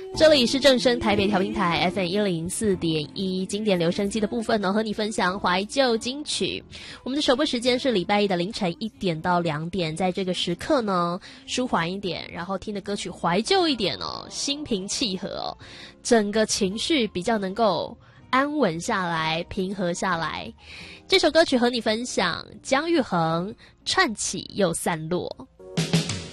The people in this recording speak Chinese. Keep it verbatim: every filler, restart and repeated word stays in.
这里是正声台北调频台 F M 一零四点一经典留声机的部分呢，和你分享怀旧金曲。我们的首播时间是礼拜一的凌晨一点到两点，在这个时刻呢，舒缓一点，然后听的歌曲怀旧一点哦，心平气和哦，整个情绪比较能够安稳下来，平和下来。这首歌曲和你分享姜育恒串起又散落。